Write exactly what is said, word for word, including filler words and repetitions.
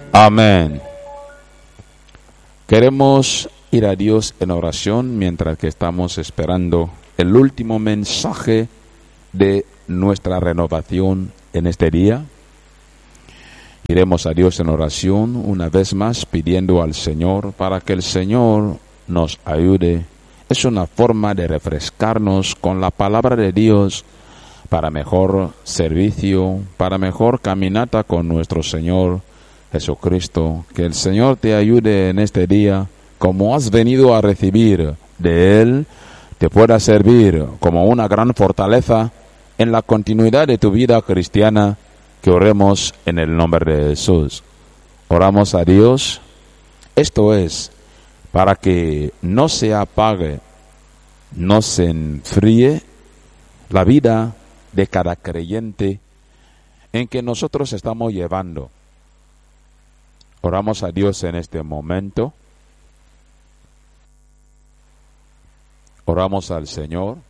Amén. Queremos ir a Dios en oración mientras que estamos esperando el último mensaje de nuestra renovación en este día. Iremos a Dios en oración una vez más pidiendo al Señor para que el Señor nos ayude. Es una forma de refrescarnos con la palabra de Dios para mejor servicio, para mejor caminata con nuestro Señor Jesucristo. Que el Señor te ayude en este día, como has venido a recibir de Él, te pueda servir como una gran fortaleza en la continuidad de tu vida cristiana. Que oremos en el nombre de Jesús. Oramos a Dios, esto es, para que no se apague, no se enfríe la vida de cada creyente en que nosotros estamos llevando. Oramos a Dios en este momento. Oramos al Señor